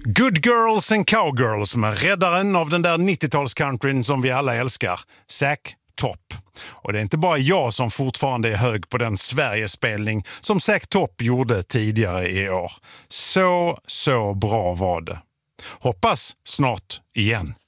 Good Girls and Cowgirls med räddaren av den där 90-talscountryn som vi alla älskar, Zac Topp. Och det är inte bara jag som fortfarande är hög på den Sverigespelning som Zac Topp gjorde tidigare i år. Så bra var det. Hoppas snart igen.